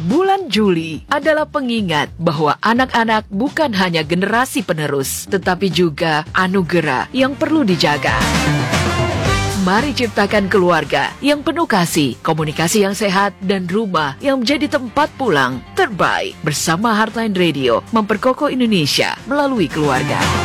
Bulan Juli adalah pengingat bahwa anak-anak bukan hanya generasi penerus, tetapi juga anugerah yang perlu dijaga. Mari ciptakan keluarga yang penuh kasih, komunikasi yang sehat, dan rumah yang menjadi tempat pulang terbaik. Bersama Heartline Radio, memperkokoh Indonesia melalui keluarga.